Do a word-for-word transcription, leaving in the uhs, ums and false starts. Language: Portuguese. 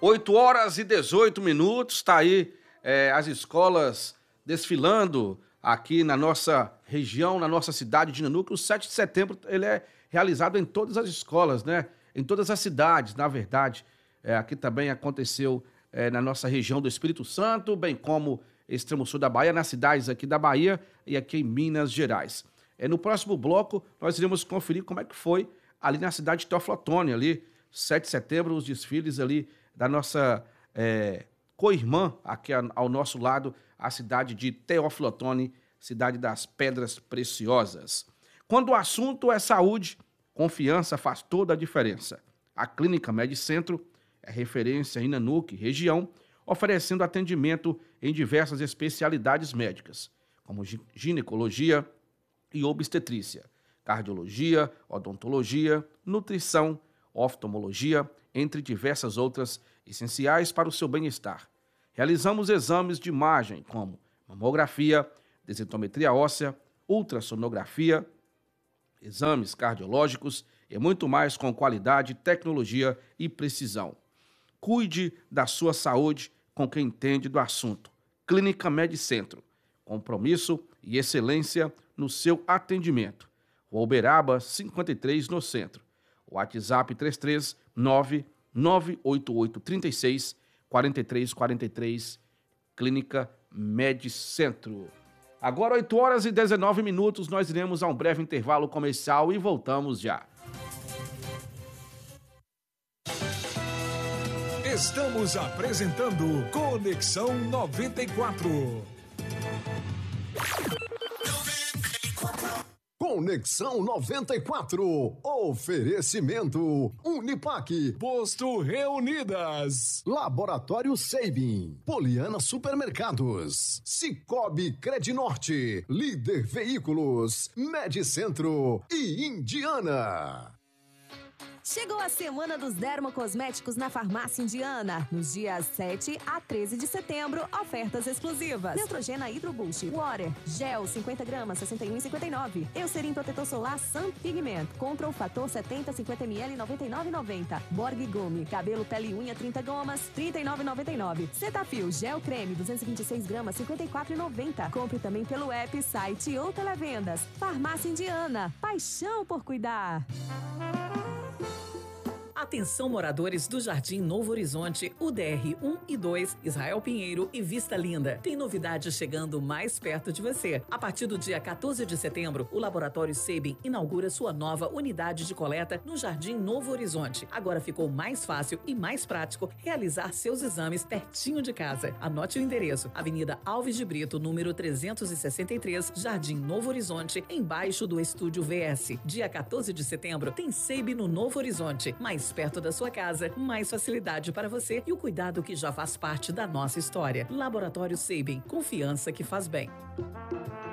oito horas e dezoito minutos, está aí é, as escolas desfilando aqui na nossa região, na nossa cidade de Nanuque. O sete de setembro ele é realizado em todas as escolas, né? Em todas as cidades, na verdade. É, aqui também aconteceu é, na nossa região do Espírito Santo, bem como extremo sul da Bahia, nas cidades aqui da Bahia e aqui em Minas Gerais. É, no próximo bloco, nós iremos conferir como é que foi ali na cidade de Teófilo Otoni, ali, sete de setembro, os desfiles ali da nossa é, co-irmã, aqui ao nosso lado, a cidade de Teófilo Otoni, cidade das Pedras Preciosas. Quando o assunto é saúde, confiança faz toda a diferença. A Clínica Medicentro é referência em Nanuque, região, oferecendo atendimento em diversas especialidades médicas, como ginecologia e obstetrícia, cardiologia, odontologia, nutrição, oftalmologia, entre diversas outras essenciais para o seu bem-estar. Realizamos exames de imagem como mamografia, densitometria óssea, ultrassonografia, exames cardiológicos e muito mais com qualidade, tecnologia e precisão. Cuide da sua saúde com quem entende do assunto. Clínica Medicentro. Compromisso e excelência no seu atendimento. Rua Uberaba, cinquenta e três, no centro. WhatsApp três três nove nove oito oito três seis quatro três quatro três, Clínica Medicentro. Agora, oito horas e dezenove minutos, nós iremos a um breve intervalo comercial e voltamos já. Estamos apresentando Conexão noventa e quatro. Conexão noventa e quatro. Oferecimento Uniplac, Posto Reunidas, Laboratório Sabin, Poliana Supermercados, Cicobi Credinorte, Líder Veículos, Medicentro e Indiana. Chegou a semana dos dermocosméticos na Farmácia Indiana. Nos dias sete a treze de setembro, ofertas exclusivas. Neutrogena Hydro Boost, Water, Gel cinquenta gramas, sessenta e um reais e cinquenta e nove centavos. Eucerin Protetor Solar Sun Pigment, Control Fator setenta, cinquenta mililitros, noventa e nove reais e noventa centavos. Borg Gummy, Cabelo, Pele e Unha trinta gomas, trinta e nove reais e noventa e nove centavos. Cetaphil Gel Creme, duzentas e vinte e seis gramas, cinquenta e quatro reais e noventa centavos. Compre também pelo app, site ou televendas. Farmácia Indiana, paixão por cuidar. Atenção, moradores do Jardim Novo Horizonte, U D R um e dois, Israel Pinheiro e Vista Linda. Tem novidade chegando mais perto de você. A partir do dia quatorze de setembro, o Laboratório Sabin inaugura sua nova unidade de coleta no Jardim Novo Horizonte. Agora ficou mais fácil e mais prático realizar seus exames pertinho de casa. Anote o endereço: Avenida Alves de Brito, número trezentos e sessenta e três, Jardim Novo Horizonte, embaixo do Estúdio V S. Dia quatorze de setembro, tem Sabin no Novo Horizonte, mais perto da sua casa, mais facilidade para você e o cuidado que já faz parte da nossa história. Laboratório Sabin, confiança que faz bem.